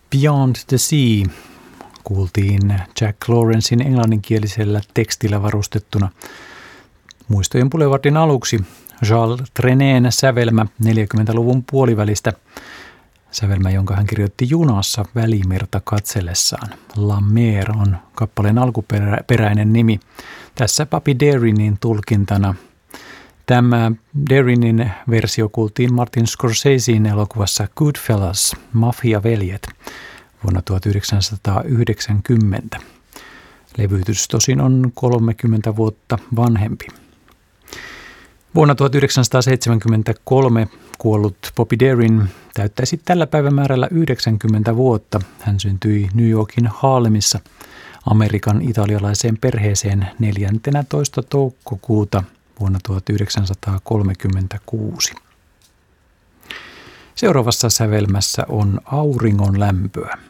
Beyond the Sea kuultiin Jack Lawrencein englanninkielisellä tekstillä varustettuna. Muistojen Boulevardin aluksi Charles Trenén sävelmä 40-luvun puolivälistä. Sävelmä, jonka hän kirjoitti junassa Välimerta katsellessaan. La Mer on kappaleen alkuperäinen nimi. Tässä Bobby Darinin tulkintana. Tämä Darinin versio kuultiin Martin Scorsesein elokuvassa Goodfellas, Mafia-veljet, vuonna 1990. Levytys tosin on 30 vuotta vanhempi. Vuonna 1973 kuollut Bobby Darin täyttäisi tällä päivämäärällä 90 vuotta. Hän syntyi New Yorkin Harlemissa Amerikan italialaiseen perheeseen 14. toukokuuta vuonna 1936. Seuraavassa sävelmässä on auringon lämpöä.